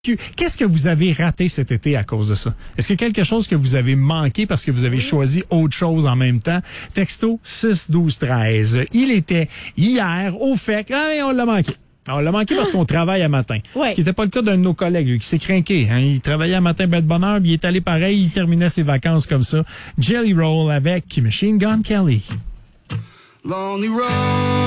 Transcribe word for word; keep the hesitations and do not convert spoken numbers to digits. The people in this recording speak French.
Qu'est-ce que vous avez raté cet été à cause de ça? Est-ce qu'il y a quelque chose que vous avez manqué parce que vous avez choisi autre chose en même temps? Texto six douze treize. Il était hier au F E C. Ah, on l'a manqué. On l'a manqué parce qu'on travaille à matin. Ouais. Ce qui n'était pas le cas d'un de nos collègues, lui, qui s'est crinqué. Hein. Il travaillait à matin, ben de bonne heure, puis il est allé pareil, il terminait ses vacances comme ça. Jelly Roll avec Machine Gun Kelly. Lonely Road.